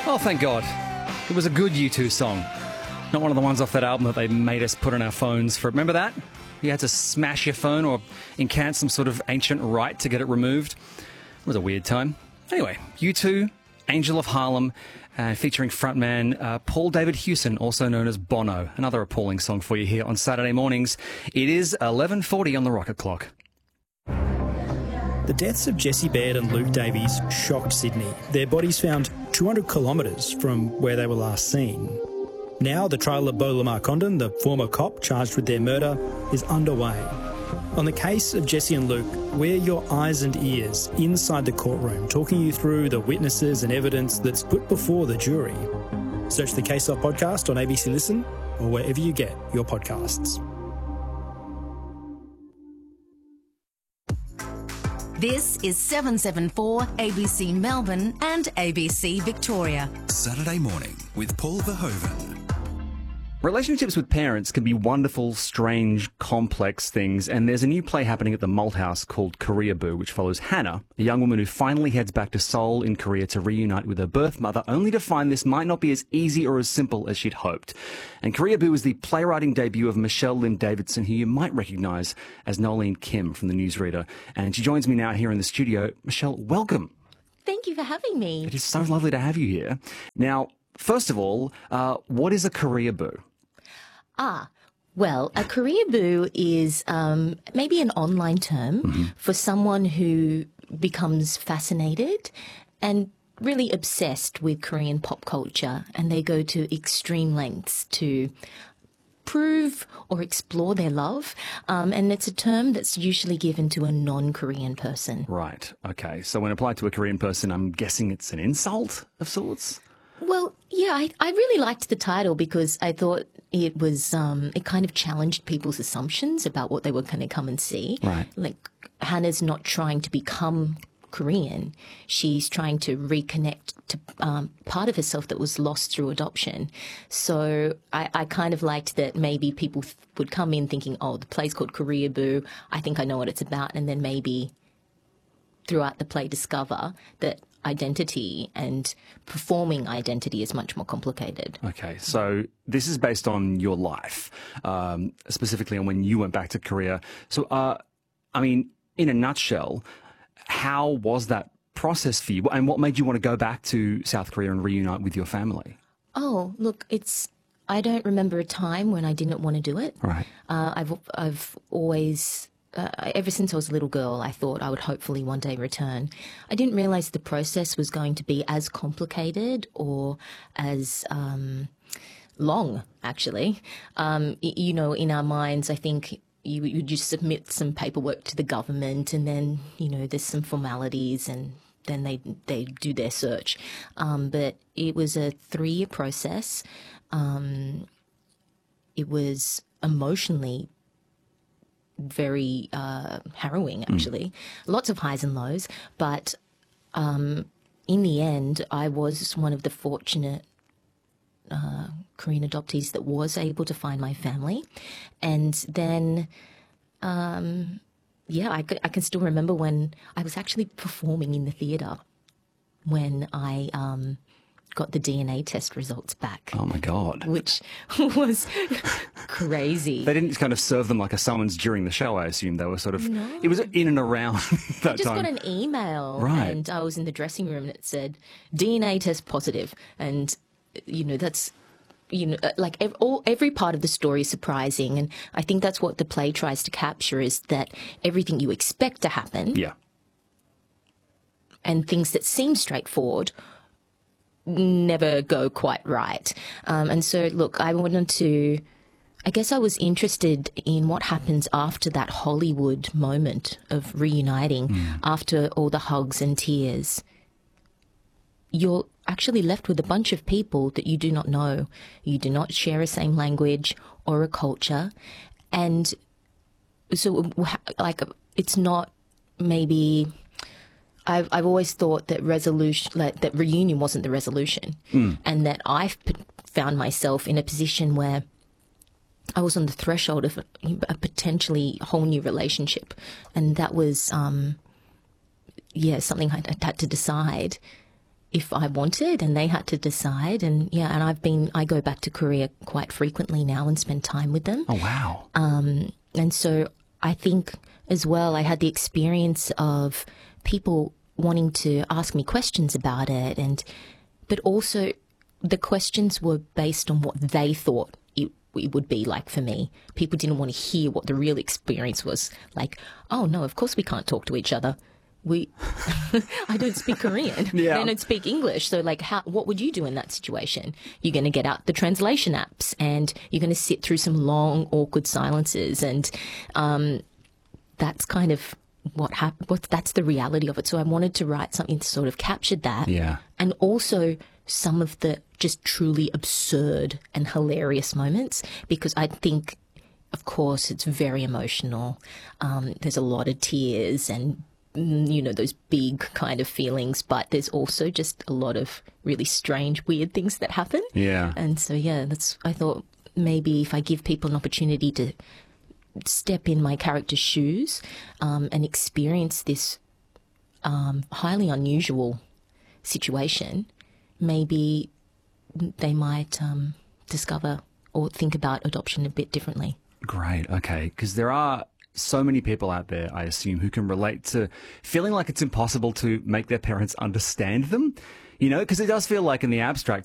Oh, thank God. It was a good U2 song. Not one of the ones off that album that they made us put on our phones for. Remember that? You had to smash your phone or incant some sort of ancient rite to get it removed. It was a weird time. Anyway, U2, Angel of Harlem, featuring frontman Paul David Hewson, also known as Bono. Another appalling song for you here on Saturday mornings. It is 11:40 on the rocket clock. The deaths of Jessie Baird and Luke Davies shocked Sydney. Their bodies found 200 kilometres from where they were last seen. Now the trial of Beau Lamar Condon, the former cop charged with their murder, is underway. On the case of Jessie and Luke, we're your eyes and ears inside the courtroom, talking you through the witnesses and evidence that's put before the jury. Search the Case Off podcast on ABC Listen or wherever you get your podcasts. This is 774 ABC Melbourne and ABC Victoria. Saturday morning with Paul Verhoeven. Relationships with parents can be wonderful, strange, complex things, and there's a new play happening at the Malthouse called Koreaboo, which follows Hannah, a young woman who finally heads back to Seoul in Korea to reunite with her birth mother, only to find this might not be as easy or as simple as she'd hoped. And Koreaboo is the playwriting debut of Michelle Lynn Davidson, who you might recognise as Nolene Kim from The Newsreader. And she joins me now here in the studio. Michelle, welcome. Thank you for having me. It is so lovely to have you here. Now, first of all, what is a Koreaboo? Well, a Koreaboo is maybe an online term for someone who becomes fascinated and really obsessed with Korean pop culture, and they go to extreme lengths to prove or explore their love. And it's a term that's usually given to a non-Korean person. Right. Okay. So when applied to a Korean person, I'm guessing it's an insult of sorts? Well, yeah, I really liked the title because I thought it was, it kind of challenged people's assumptions about what they were going to come and see. Right. Like, Hannah's not trying to become Korean. She's trying to reconnect to part of herself that was lost through adoption. So I kind of liked that maybe people would come in thinking, oh, the play's called Koreaboo. I think I know what it's about. And then maybe throughout the play discover that identity and performing identity is much more complicated. Okay, so this is based on your life, specifically on when you went back to Korea. So, I mean, in a nutshell, how was that process for you? And what made you want to go back to South Korea and reunite with your family? Oh, look, I don't remember a time when I didn't want to do it. Right. I've always... ever since I was a little girl, I thought I would hopefully one day return. I didn't realise the process was going to be as complicated or as long, actually. You know, in our minds, I think you just submit some paperwork to the government and then, you know, there's some formalities and then they do their search. But it was a 3-year process. It was emotionally very harrowing, actually. Lots of highs and lows, but in the end, I was one of the fortunate Korean adoptees that was able to find my family. And then, I can still remember when I was actually performing in the theatre when I got the DNA test results back. Oh, my God. Which was crazy. They didn't kind of serve them like a summons during the show, I assume. They were sort of... No. It was in and around that time. I just got an email. Right. And I was in the dressing room and it said, DNA test positive. And, you know, that's... You know, like every part of the story is surprising. And I think that's what the play tries to capture, is that everything you expect to happen... Yeah. And things that seem straightforward never go quite right. And so, look, I guess I was interested in what happens after that Hollywood moment of reuniting, after all the hugs and tears. You're actually left with a bunch of people that you do not know. You do not share a same language or a culture. And so, like, it's not maybe... I've always thought that that reunion wasn't the resolution, and that I found myself in a position where I was on the threshold of a potentially whole new relationship, and that was, something I had to decide if I wanted, and they had to decide. And I go back to Korea quite frequently now and spend time with them. Oh, wow. And so I think as well, I had the experience of people wanting to ask me questions about it, but also the questions were based on what they thought it would be like for me. People didn't want to hear what the real experience was like. Oh no, of course we can't talk to each other. I don't speak Korean. Yeah. They don't speak English. So like, what would you do in that situation? You're going to get out the translation apps and you're going to sit through some long, awkward silences. And that's kind of what happened. That's the reality of it. So I wanted to write something that sort of captured that. Yeah. And also some of the just truly absurd and hilarious moments, because I think, of course, it's very emotional. There's a lot of tears and, you know, those big kind of feelings, but there's also just a lot of really strange, weird things that happen. Yeah. And so, I thought maybe if I give people an opportunity to step in my character's shoes and experience this highly unusual situation, maybe they might discover or think about adoption a bit differently. Great. Okay. Because there are so many people out there, I assume, who can relate to feeling like it's impossible to make their parents understand them. You know, because it does feel like in the abstract,